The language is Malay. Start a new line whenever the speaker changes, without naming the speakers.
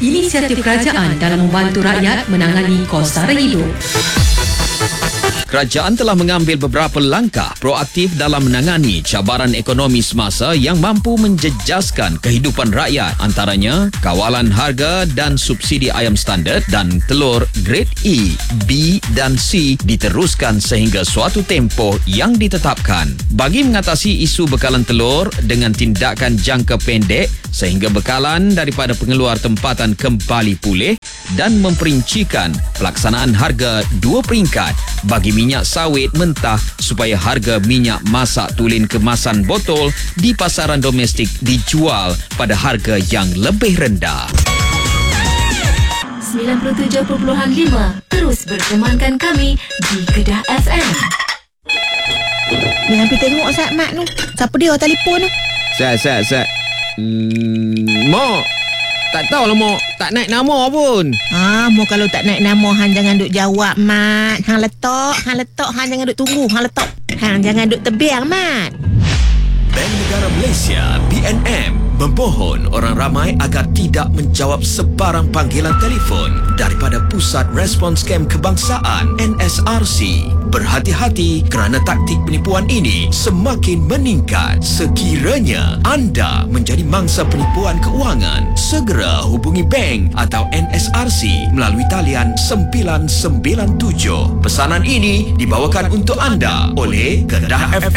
inisiatif kerajaan dalam membantu rakyat menangani kos sara hidup.
Kerajaan telah mengambil beberapa langkah proaktif dalam menangani cabaran ekonomi semasa yang mampu menjejaskan kehidupan rakyat, antaranya kawalan harga dan subsidi ayam standard dan telur grade E, B dan C diteruskan sehingga suatu tempoh yang ditetapkan. Bagi mengatasi isu bekalan telur dengan tindakan jangka pendek sehingga bekalan daripada pengeluar tempatan kembali pulih dan memperincikan pelaksanaan harga 2 peringkat bagi minyak sawit mentah supaya harga minyak masak tulen kemasan botol di pasaran domestik dijual pada harga yang lebih rendah.
97.5 terus bertemankan kami di Kedah FM.
Ni hampir tengok Sat Mat tu. Siapa dia telefon tu?
Sat. Mak, tak tahulah Mak. Tak naik nama pun.
Mu kalau tak naik nama hang jangan duk jawab Mat. Hang letak hang jangan duk tunggu. Hang letak. Hang jangan duk tebiang Mat.
Bank Negara Malaysia BNM mempohon orang ramai agar tidak menjawab sebarang panggilan telefon daripada Pusat Respons Kem Kebangsaan NSRC. Berhati-hati kerana taktik penipuan ini semakin meningkat. Sekiranya anda menjadi mangsa penipuan keuangan, segera hubungi bank atau NSRC melalui talian 997. Pesanan ini dibawakan untuk anda oleh Kedah FM.